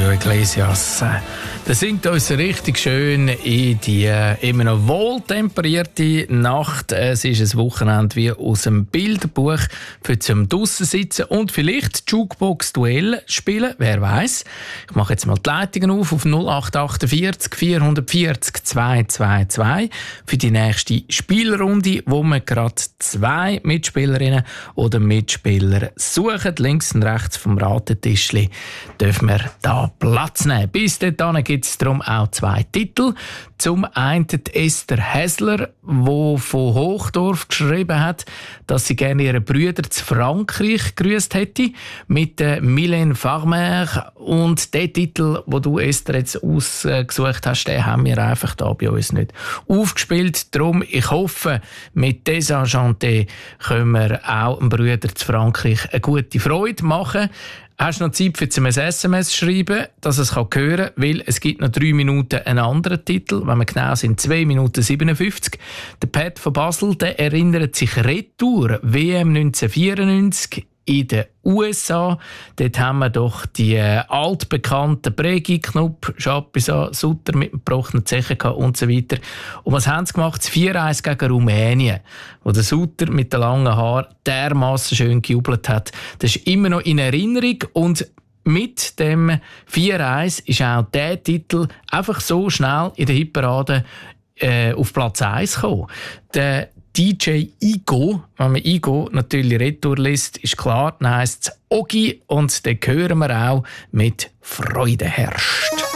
Julio Iglesias. Der singt uns richtig schön in die immer noch wohltemperierte Nacht. Es ist ein Wochenende wie aus dem Bilderbuch für zum draussen sitzen und vielleicht Jukebox-Duell spielen. Wer weiß? Ich mache jetzt mal die Leitungen auf 0848 440 222 für die nächste Spielrunde, wo wir gerade 2 Mitspielerinnen oder Mitspieler suchen. Links und rechts vom Ratetischli dürfen wir da Platz nehmen. Bis dahin gibt es darum auch 2 Titel. Zum einen die Esther Häsler, die von Hochdorf geschrieben hat, dass sie gerne ihre Brüder zu Frankreich grüßt hätte, mit Mylène Farmer. Und den Titel, den du, Esther, jetzt ausgesucht hast, den haben wir einfach da bei uns nicht aufgespielt. Darum, ich hoffe, mit Desenchanté können wir auch einem Brüder zu Frankreich eine gute Freude machen. Hast du noch Zeit für ein SMS schreiben, dass es hören kann, weil es gibt noch 3 Minuten einen anderen Titel. Wenn wir genau sind, 2 Minuten 57. Der Pat von Basel, der erinnert sich Retour WM 1994 in den USA. Dort haben wir doch die altbekannten Bregi, Knupp, Schapisa, Sutter mit dem gebrochenen Zechen und so weiter. Und was haben sie gemacht? Das 4-1 gegen Rumänien, wo der Sutter mit den langen Haaren dermassen schön gejubelt hat. Das ist immer noch in Erinnerung und mit dem 4-1 ist auch der Titel einfach so schnell in der Hitparade auf Platz 1 gekommen. Der DJ Igo, wenn man Igo natürlich Retour liest, ist klar, dann heisst es Ogi und den hören wir auch mit Freude herrscht.